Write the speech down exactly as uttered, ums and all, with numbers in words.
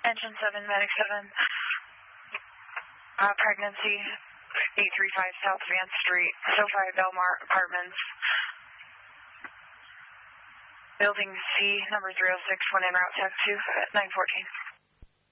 Engine seven, Medic seven. Uh, pregnancy, eight three five South Vance Street, SoFi Belmar Apartments. Building C, number three oh six, one en route, tech two, nine fourteen.